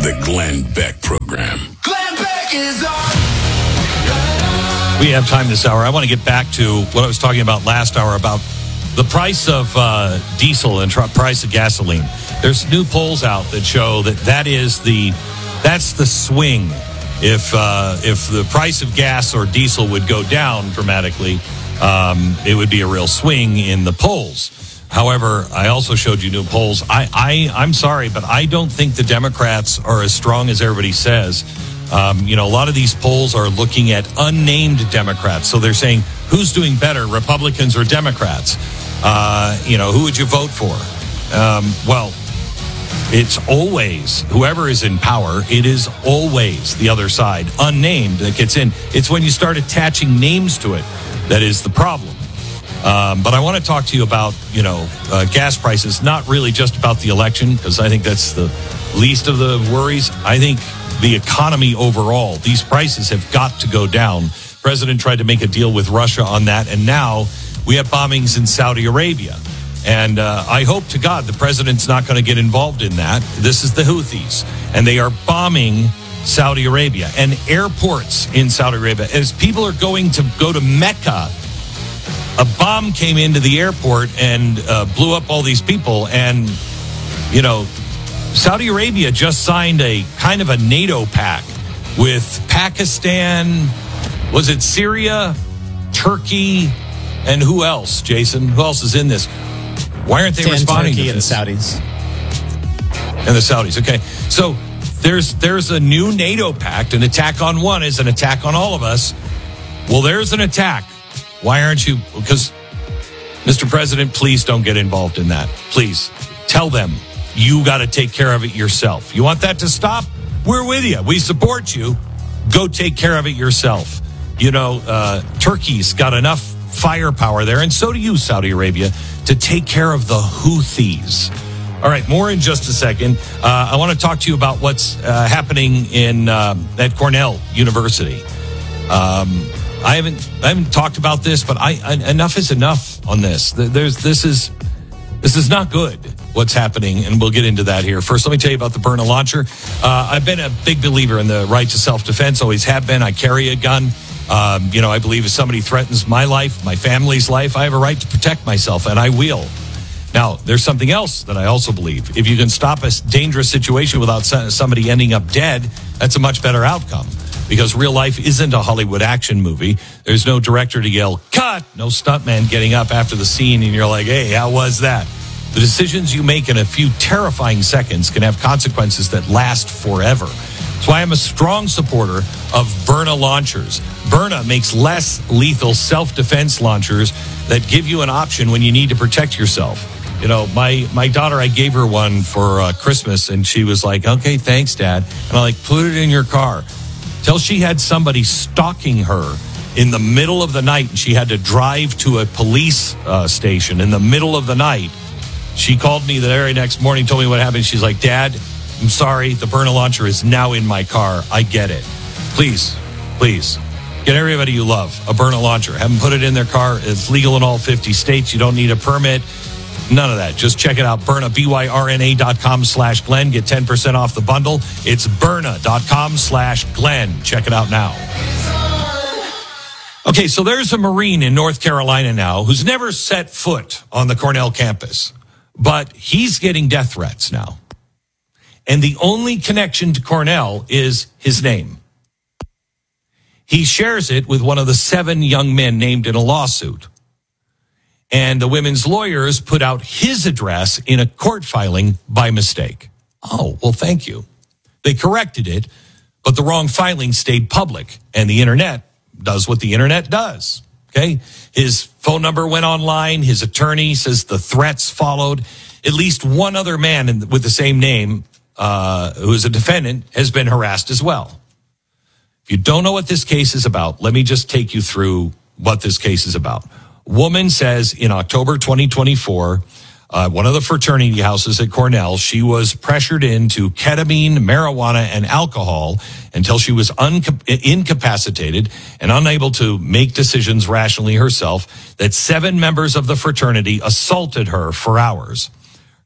The Glenn Beck Program. Glenn Beck is on. We have time this hour. I want to get back to what I was talking about last hour about the price of diesel and price of gasoline. There's new polls out that show that's the swing. If the price of gas or diesel would go down dramatically, it would be a real swing in the polls. However, I also showed you new polls. I'm sorry, but I don't think the Democrats are as strong as everybody says. A lot of these polls are looking at unnamed Democrats. So they're saying, who's doing better, Republicans or Democrats? Who would you vote for? Well, it's always, whoever is in power, it is always the other side, unnamed, that gets in. It's when you start attaching names to it that is the problem. But I want to talk to you about, gas prices, not really just about the election, because I think that's the least of the worries. I think the economy overall, these prices have got to go down. The president tried to make a deal with Russia on that, and now we have bombings in Saudi Arabia. And I hope to God the president's not going to get involved in that. This is the Houthis, and they are bombing Saudi Arabia and airports in Saudi Arabia. As people are going to go to Mecca, a bomb came into the airport and blew up all these people. And, Saudi Arabia just signed a kind of a NATO pact with Pakistan, was it Syria, Turkey, and who else, Jason? Who else is in this? Why aren't they responding Turkey to this? and Saudis. And the Saudis, okay. So there's a new NATO pact. An attack on one is an attack on all of us. Well, there's an attack. Why aren't you? Because, Mr. President, please don't get involved in that. Please tell them you got to take care of it yourself. You want that to stop? We're with you. We support you. Go take care of it yourself. Turkey's got enough firepower there, and so do you, Saudi Arabia, to take care of the Houthis. All right, more in just a second. I want to talk to you about what's happening at Cornell University. I haven't talked about this, but enough is enough on this. This is not good, what's happening, and we'll get into that here. First, let me tell you about the Byrna launcher. I've been a big believer in the right to self-defense, always have been. I carry a gun. I believe if somebody threatens my life, my family's life, I have a right to protect myself, and I will. Now, there's something else that I also believe. If you can stop a dangerous situation without somebody ending up dead, that's a much better outcome. Because real life isn't a Hollywood action movie. There's no director to yell, cut! No stuntman getting up after the scene and you're like, hey, how was that? The decisions you make in a few terrifying seconds can have consequences that last forever. That's why I'm a strong supporter of Byrna launchers. Byrna makes less lethal self-defense launchers that give you an option when you need to protect yourself. My daughter, I gave her one for Christmas, and she was like, okay, thanks, Dad. And I put it in your car. Till she had somebody stalking her in the middle of the night, and she had to drive to a police station in the middle of the night. She called me the very next morning, told me what happened. She's like, Dad, I'm sorry, the Byrna launcher is now in my car. I get it. Please, get everybody you love a Byrna launcher. Have them put it in their car. It's legal in all 50 states. You don't need a permit. None of that. Just check it out. Byrna, BYRNA.com/Glenn. Get 10% off the bundle. It's Byrna.com/Glenn. Check it out now. Okay, so there's a Marine in North Carolina now who's never set foot on the Cornell campus, but he's getting death threats now. And the only connection to Cornell is his name. He shares it with one of the 7 young men named in a lawsuit. And the women's lawyers put out his address in a court filing by mistake. Oh, well, thank you. They corrected it, but the wrong filing stayed public. And the internet does what the internet does. Okay? His phone number went online. His attorney says the threats followed. At least one other man with the same name, who is a defendant, has been harassed as well. If you don't know what this case is about, let me just take you through what this case is about. Woman says in October 2024, one of the fraternity houses at Cornell, she was pressured into ketamine, marijuana, and alcohol until she was incapacitated and unable to make decisions rationally herself, that 7 members of the fraternity assaulted her for hours.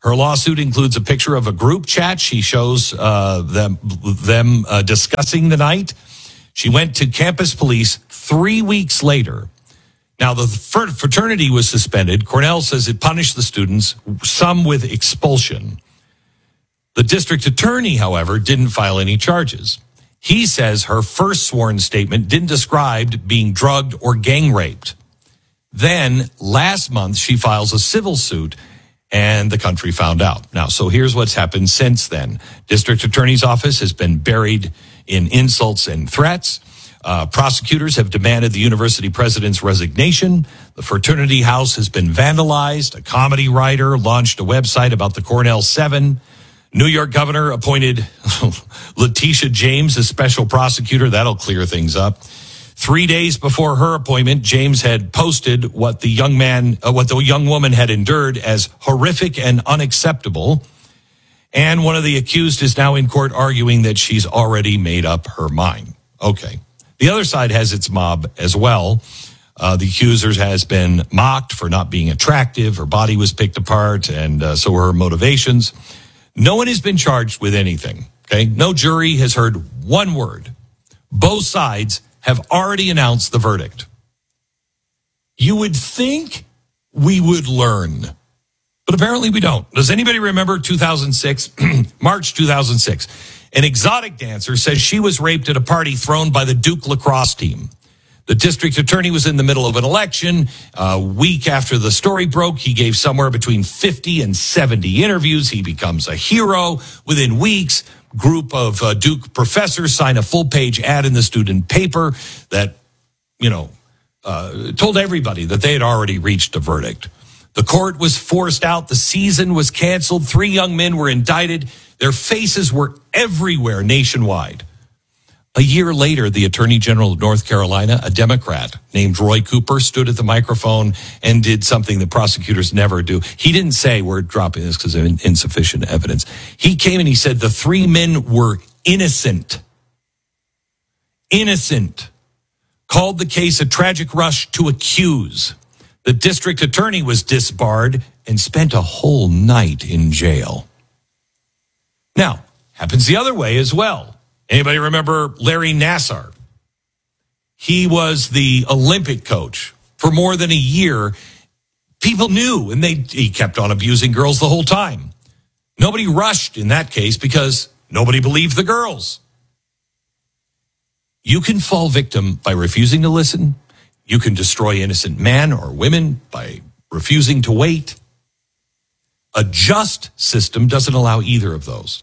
Her lawsuit includes a picture of a group chat. She shows them discussing the night. She went to campus police 3 weeks later. Now, the fraternity was suspended. Cornell says it punished the students, some with expulsion. The district attorney, however, didn't file any charges. He says her first sworn statement didn't describe being drugged or gang raped. Then, last month, she files a civil suit, and the country found out. Now, so here's what's happened since then. District Attorney's Office has been buried in insults and threats. Prosecutors have demanded the university president's resignation. The fraternity house has been vandalized. A comedy writer launched a website about the Cornell Seven. New York governor appointed Letitia James as special prosecutor. That'll clear things up. 3 days before her appointment, James had posted what the young woman had endured as horrific and unacceptable. And one of the accused is now in court arguing that she's already made up her mind. Okay. The other side has its mob as well. The accuser has been mocked for not being attractive. Her body was picked apart, and so were her motivations. No one has been charged with anything. Okay. No jury has heard one word. Both sides have already announced the verdict. You would think we would learn, but apparently we don't. Does anybody remember 2006, March 2006? An exotic dancer says she was raped at a party thrown by the Duke lacrosse team. The district attorney was in the middle of an election. A week after the story broke, he gave somewhere between 50 and 70 interviews. He becomes a hero. Within weeks, group of Duke professors sign a full-page ad in the student paper that, told everybody that they had already reached a verdict. The court was forced out. The season was canceled. 3 young men were indicted. Their faces were everywhere nationwide. A year later, the Attorney General of North Carolina, a Democrat named Roy Cooper, stood at the microphone and did something that prosecutors never do. He didn't say, we're dropping this because of insufficient evidence. He came and he said the 3 men were innocent. Innocent. Called the case a tragic rush to accuse. The district attorney was disbarred and spent a whole night in jail. Now, happens the other way as well. Anybody remember Larry Nassar? He was the Olympic coach for more than a year. People knew, and he kept on abusing girls the whole time. Nobody rushed in that case because nobody believed the girls. You can fall victim by refusing to listen. You can destroy innocent men or women by refusing to wait. A just system doesn't allow either of those.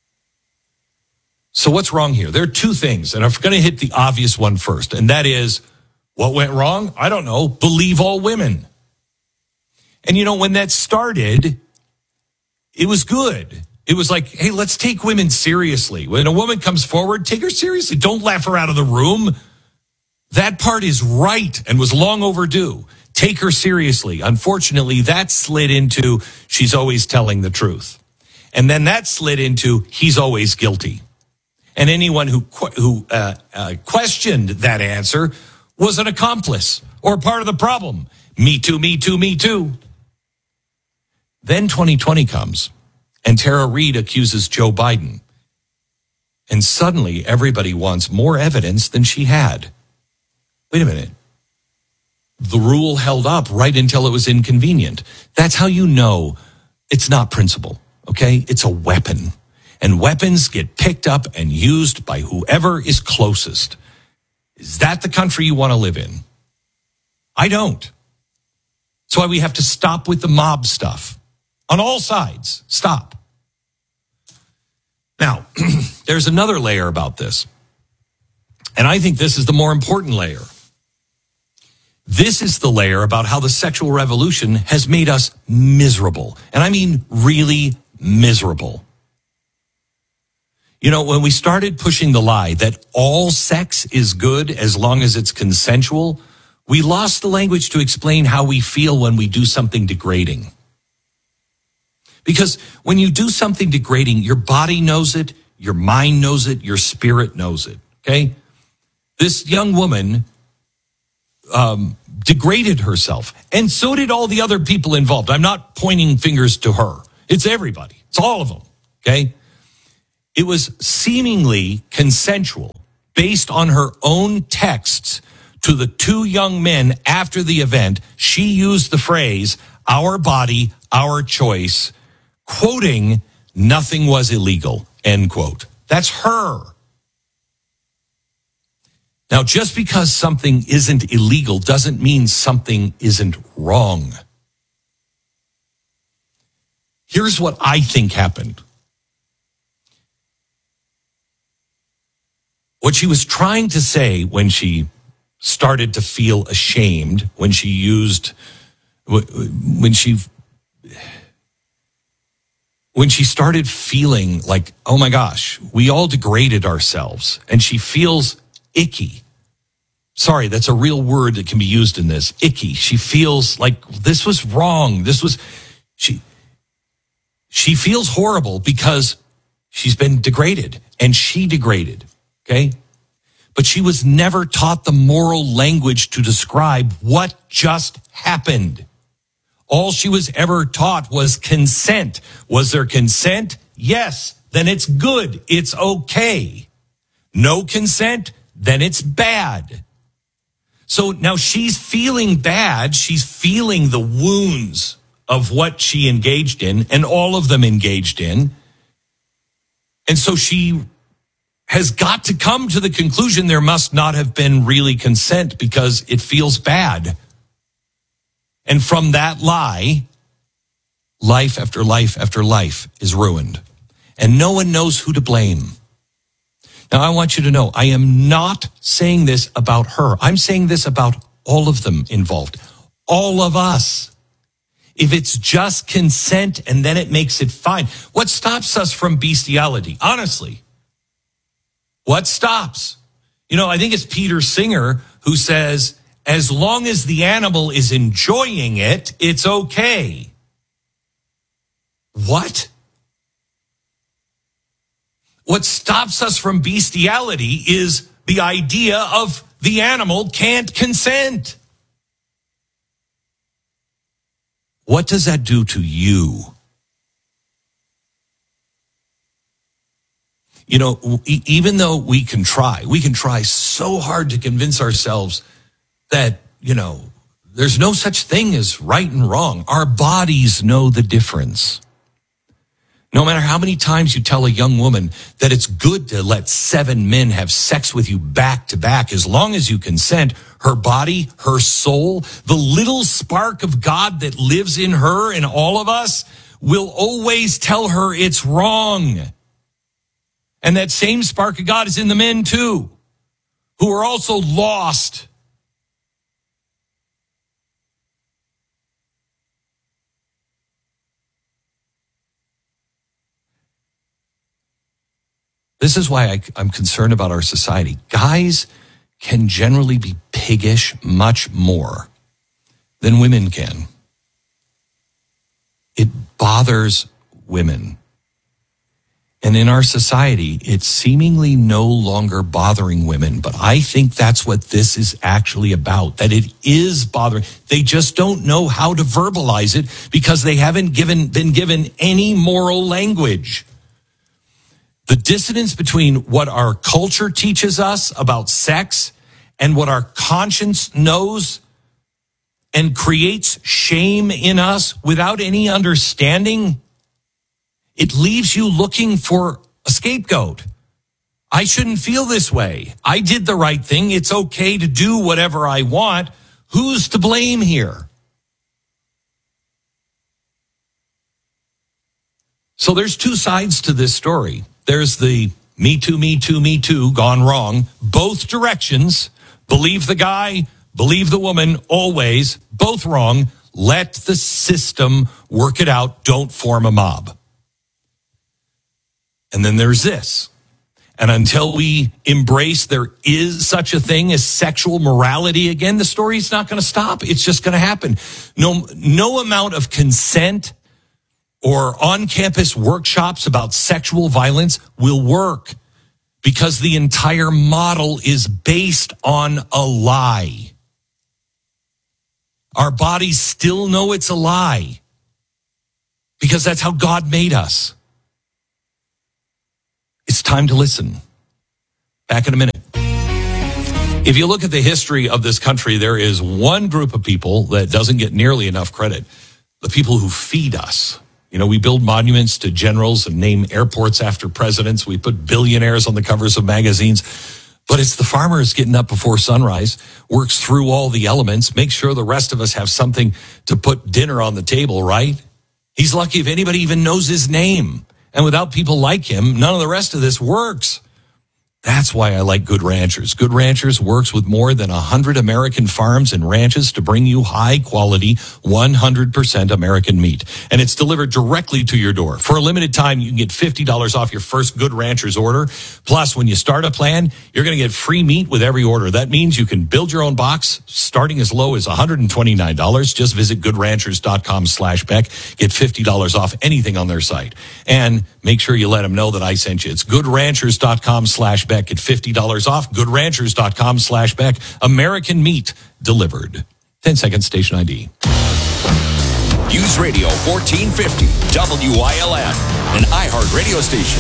So what's wrong here? There are 2 things, and I'm going to hit the obvious one first, and that is, what went wrong? I don't know. Believe all women. And when that started, it was good. It was like, hey, let's take women seriously. When a woman comes forward, take her seriously. Don't laugh her out of the room. That part is right and was long overdue. Take her seriously. Unfortunately, that slid into she's always telling the truth. And then that slid into he's always guilty. And anyone who questioned that answer was an accomplice or part of the problem. Me too, me too, me too. Then 2020 comes, and Tara Reade accuses Joe Biden. And suddenly, everybody wants more evidence than she had. Wait a minute. The rule held up right until it was inconvenient. That's how you know it's not principle, okay? It's a weapon. And weapons get picked up and used by whoever is closest. Is that the country you want to live in? I don't. That's why we have to stop with the mob stuff. On all sides, stop. Now, there's another layer about this. And I think this is the more important layer. This is the layer about how the sexual revolution has made us miserable. And I mean really miserable. When we started pushing the lie that all sex is good as long as it's consensual, we lost the language to explain how we feel when we do something degrading. Because when you do something degrading, your body knows it, your mind knows it, your spirit knows it, okay? This young woman degraded herself, and so did all the other people involved. I'm not pointing fingers to her. It's everybody. It's all of them. Okay. It was seemingly consensual based on her own texts to the two young men after the event. She used the phrase, "our body, our choice," quoting, "nothing was illegal," end quote. That's her. Now, just because something isn't illegal doesn't mean something isn't wrong. Here's what I think happened. What she was trying to say when she started to feel ashamed, when she started feeling like, oh my gosh, we all degraded ourselves, and she feels icky. Sorry, that's a real word that can be used in this. Icky. She feels like this was wrong. She feels horrible because she's been degraded, and she degraded. Okay? But she was never taught the moral language to describe what just happened. All she was ever taught was consent. Was there consent? Yes. Then it's good. It's okay. No consent? Then it's bad. So now she's feeling bad. She's feeling the wounds of what she engaged in, and all of them engaged in. And so she has got to come to the conclusion there must not have been really consent because it feels bad. And from that lie, life after life after life is ruined. And no one knows who to blame. Now, I want you to know, I am not saying this about her. I'm saying this about all of them involved. All of us. If it's just consent and then it makes it fine. What stops us from bestiality? Honestly. What stops? I think it's Peter Singer who says, as long as the animal is enjoying it, it's okay. What? What stops us from bestiality is the idea of the animal can't consent. What does that do to you? Even though we can try so hard to convince ourselves that, there's no such thing as right and wrong. Our bodies know the difference. No matter how many times you tell a young woman that it's good to let 7 men have sex with you back to back, as long as you consent, her body, her soul, the little spark of God that lives in her and all of us will always tell her it's wrong. And that same spark of God is in the men too, who are also lost. This is why I'm concerned about our society. Guys can generally be piggish much more than women can. It bothers women. And in our society, it's seemingly no longer bothering women. But I think that's what this is actually about, that it is bothering. They just don't know how to verbalize it because they haven't been given any moral language. The dissonance between what our culture teaches us about sex and what our conscience knows and creates shame in us without any understanding, it leaves you looking for a scapegoat. I shouldn't feel this way. I did the right thing. It's okay to do whatever I want. Who's to blame here? So there's two sides to this story. There's the me too, me too, me too gone wrong. Both directions. Believe the guy, believe the woman, always. Both wrong. Let the system work it out. Don't form a mob. And then there's this. And until we embrace there is such a thing as sexual morality again, the story's not going to stop. It's just going to happen. No amount of consent or on-campus workshops about sexual violence will work because the entire model is based on a lie. Our bodies still know it's a lie. because that's how God made us. It's time to listen. Back in a minute. If you look at the history of this country, there is one group of people that doesn't get nearly enough credit. The people who feed us. You know, we build monuments to generals and name airports after presidents. We put billionaires on the covers of magazines. But it's the farmers getting up before sunrise, works through all the elements, makes sure the rest of us have something to put dinner on the table, right? He's lucky if anybody even knows his name. And without people like him, none of the rest of this works. That's why I like Good Ranchers. Good Ranchers works with more than 100 American farms and ranches to bring you high quality, 100% American meat. And it's delivered directly to your door. For a limited time, you can get $50 off your first Good Ranchers order. Plus, when you start a plan, you're going to get free meat with every order. That means you can build your own box starting as low as $129. Just visit goodranchers.com/Beck. Get $50 off anything on their site. And make sure you let them know that I sent you. It's goodranchers.com/Beck. Get $50 off. Goodranchers.com/Beck. American meat delivered. 10 seconds, station ID. News Radio 1450 WILM, an iHeart radio station.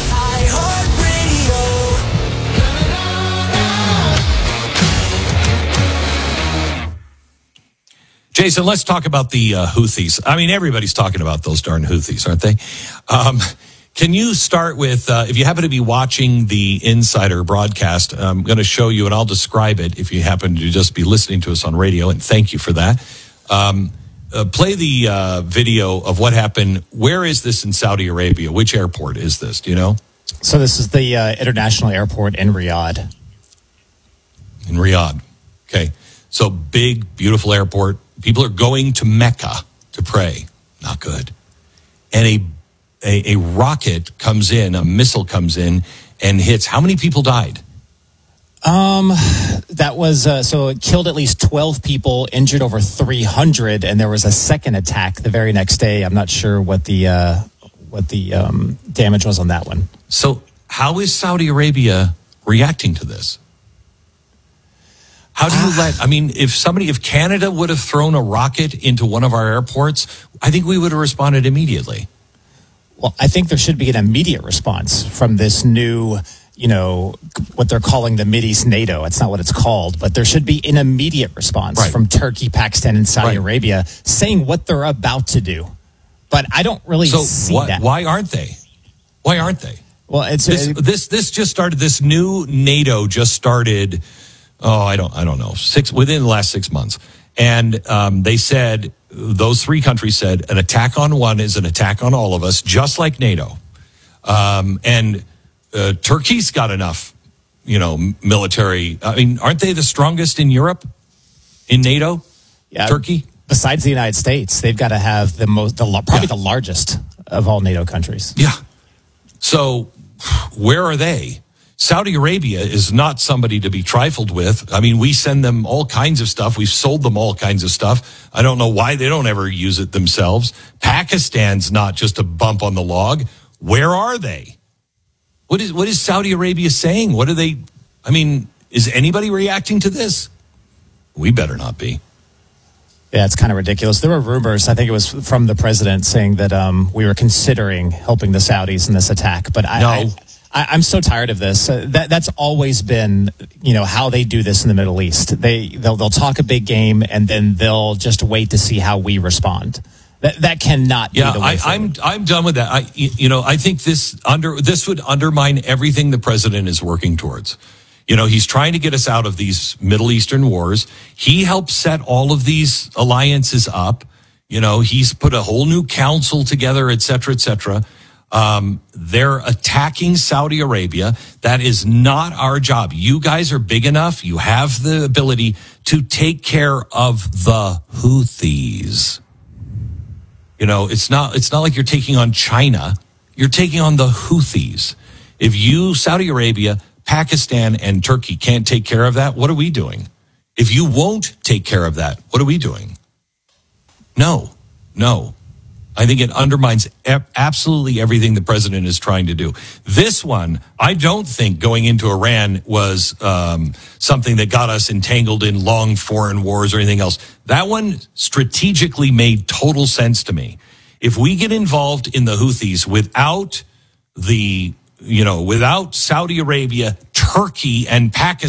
Jason, let's talk about the Houthis. I mean, everybody's talking about those darn Houthis, aren't they? Can you start with, if you happen to be watching the Insider broadcast, I'm going to show you and I'll describe it if you happen to just be listening to us on radio, and thank you for that. Play the video of what happened. Where is this in Saudi Arabia? Which airport is this? Do you know? So this is the international airport in Riyadh. In Riyadh. Okay. So big, beautiful airport. People are going to Mecca to pray. Not good. And a rocket comes in, a missile comes in and hits. How many people died? That was, so it killed at least 12 people, injured over 300, and there was a second attack the very next day. I'm not sure what the damage was on that one. So how is Saudi Arabia reacting to this? How do you if Canada would have thrown a rocket into one of our airports, I think we would have responded immediately. Well, I think there should be an immediate response from this new, what they're calling the Mideast NATO. It's not what it's called, but there should be an immediate response from Turkey, Pakistan, and Saudi Arabia saying what they're about to do. But I don't really see that. Why aren't they? Why aren't they? Well, it's this just started. This new NATO just started. I don't know. Within the last 6 months, and they said. Those three countries said an attack on one is an attack on all of us, just like NATO. And Turkey's got enough, military. I mean, aren't they the strongest in Europe, in NATO? Yeah, Turkey? Besides the United States, they've got to have the largest of all NATO countries. Yeah. So where are they? Saudi Arabia is not somebody to be trifled with. I mean, we send them all kinds of stuff. We've sold them all kinds of stuff. I don't know why they don't ever use it themselves. Pakistan's not just a bump on the log. Where are they? What is Saudi Arabia saying? What are they? I mean, is anybody reacting to this? We better not be. Yeah, it's kind of ridiculous. There were rumors, I think it was from the president, saying that we were considering helping the Saudis in this attack. But I'm so tired of this. That's always been, how they do this in the Middle East. They'll talk a big game and then they'll just wait to see how we respond. That cannot be the way forward. I'm done with that. I think this would undermine everything the president is working towards. He's trying to get us out of these Middle Eastern wars. He helped set all of these alliances up. He's put a whole new council together, et cetera, et cetera. They're attacking Saudi Arabia. That is not our job. You guys are big enough. You have the ability to take care of the Houthis. It's not like you're taking on China. You're taking on the Houthis. If you, Saudi Arabia, Pakistan, and Turkey can't take care of that, what are we doing? If you won't take care of that, what are we doing? No. I think it undermines absolutely everything the president is trying to do. This one, I don't think going into Iran was something that got us entangled in long foreign wars or anything else. That one strategically made total sense to me. if we get involved in the Houthis without without Saudi Arabia, Turkey, and Pakistan